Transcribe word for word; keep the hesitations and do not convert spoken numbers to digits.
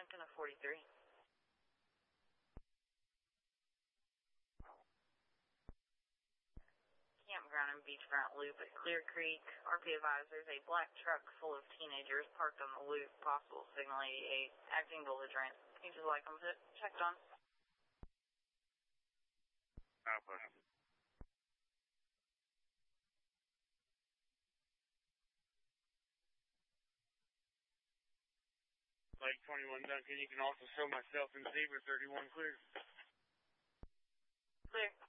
Lincoln of forty-three. Campground and beachfront loop at Clear Creek. R P advisors, a black truck full of teenagers parked on the loop, possible signal eighty-eight, acting belligerent. Can you just like them checked on? Alpha. Lake twenty-one Duncan, you can also show myself in Zebra thirty-one clear. Clear.